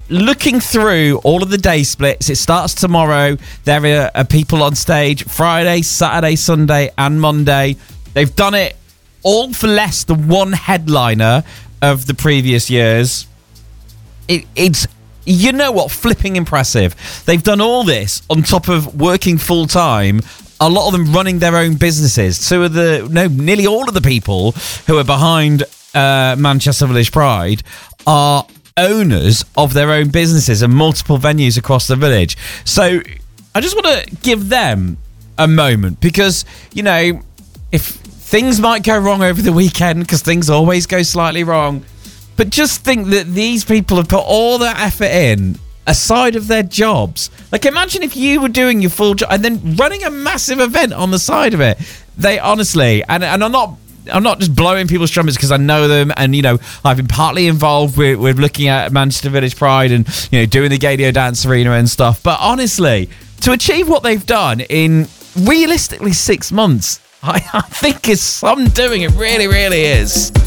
looking through all of the day splits, it starts tomorrow. There are people on stage Friday, Saturday, Sunday, and Monday. They've done it all for less than one headliner of the previous years. It's, you know what, flipping impressive. They've done all this on top of working full time. A lot of them running their own businesses. Nearly all of the people who are behind Manchester Village Pride are owners of their own businesses and multiple venues across the village. So I just want to give them a moment because, you know, if things might go wrong over the weekend, because things always go slightly wrong, but just think that these people have put all that effort in aside of their jobs. Like, imagine if you were doing your full job and then running a massive event on the side of it. They honestly, and I'm not just blowing people's trumpets because I know them, and, you know, I've been partly involved with looking at Manchester Village Pride and, you know, doing the Gaydio Dance Arena and stuff. But honestly, to achieve what they've done in realistically 6 months, I think is some doing. It really, really is.